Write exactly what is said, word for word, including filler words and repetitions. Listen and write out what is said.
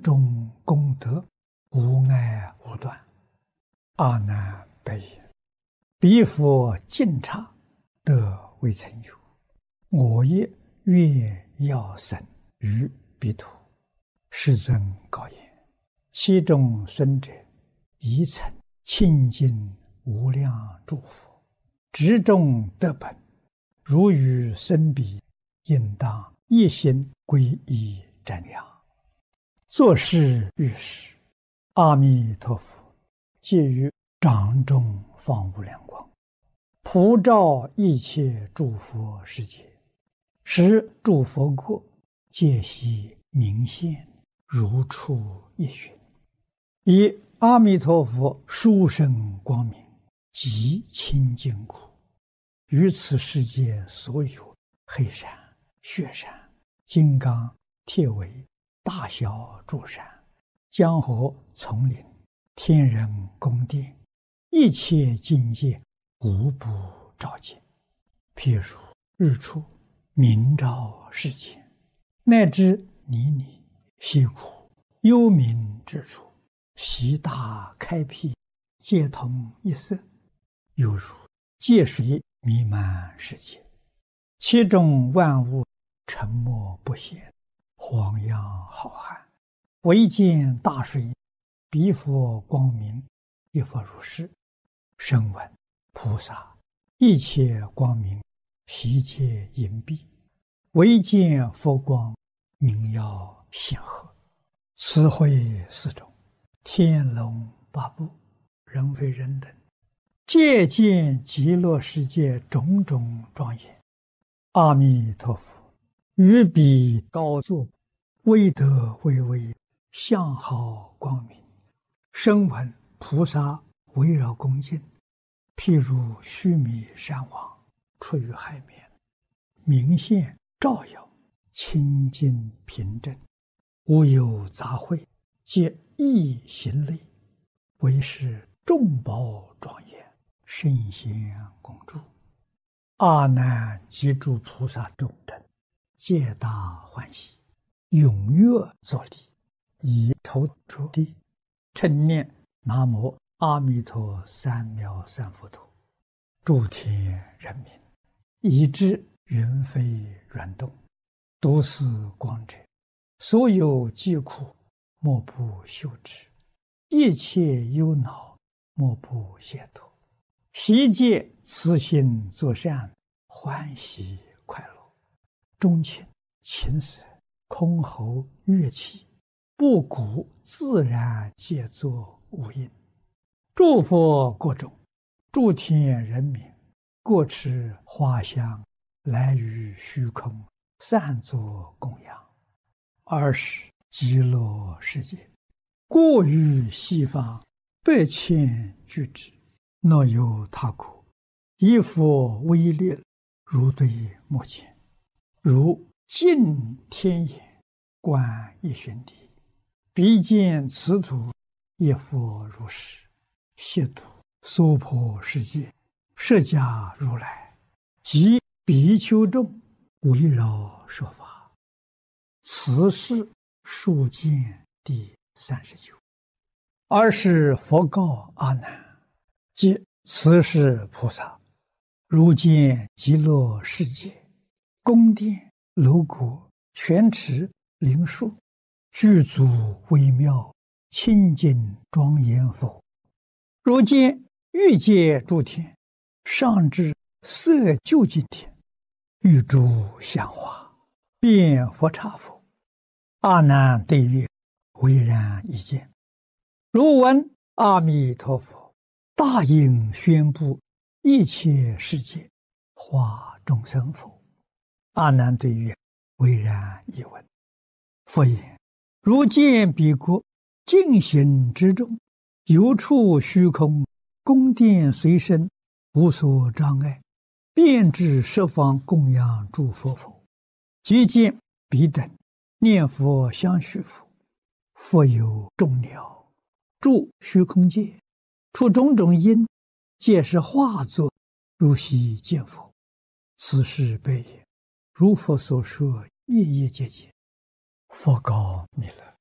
种功德，无碍无断。阿难白言：彼佛净刹，得未曾有。我也愿要生于彼土。世尊告言：其中孙者，宜曾清净无量诸佛，执众得本。如与生彼，应当一心归依瞻仰。作是遇时，阿弥陀佛借于掌中放无量光，普照一切诸佛世界，使诸佛国皆悉明现，如出一寻。以阿弥陀佛殊胜光明，极清净故，于此世界所有黑山、雪山、金刚、铁围、大小诸山、江河、丛林、天人宫殿，一切境界无不照见。譬如日出明照世间，乃至泥泞、溪谷、幽冥之处，悉大开辟，皆同一色，犹如界水弥漫世界，其中万物沉默不显，荒洋浩瀚，唯见大水，彼佛光明，亦复如是。声闻菩萨一切光明，悉皆隐蔽，唯见佛光，明耀显赫。此会四种，天龙八部，人非人等，皆见极乐世界种种庄严。阿弥陀佛于彼高坐，威德巍巍，相好光明。声闻菩萨围绕恭敬，譬如须弥山王出于海面，明现照耀，清净平正，无有杂秽，皆一行类，为是众宝庄严，圣贤共住。阿难及诸菩萨众等，皆大欢喜，踊跃作礼，以头着地，称念南无阿弥陀三藐三佛陀。诸天人民，以至云飞软动，都是光者，所有疾苦，莫不休止；一切忧恼，莫不解脱。悉皆慈心作善，欢喜快乐。钟磬、琴瑟、箜篌、乐器，布谷自然皆作无应。诸佛国中，诸天人民，各持花香，来于虚空，散作供养。尔时极乐世界，过于西方百千俱胝，若有他国，以佛威力，如对目前，如镜天眼，观一旬地，彼见此土，亦复如是。悉土娑婆世界，释迦如来及比丘众，围绕说法。此是数见第三十九。尔时佛告阿难：即此是菩萨，如见极乐世界，宫殿、楼阁、泉池、灵树，具足微妙，清净庄严否？如见欲界诸天，上至色究竟天，欲诸香花，遍佛刹否？阿难对曰：唯然一见。如闻阿弥陀佛大应宣布一切世界，化众生否？阿难对曰：唯然一闻。佛言：如见彼国净行之中，有处虚空，宫殿随身，无所障碍，遍至十方供养诸佛否？即见彼等念佛相续否？复有众鸟住虚空界，出种种因，皆是化作，如悉见否？此是悲也。如佛所说，夜夜皆见。佛告弥勒：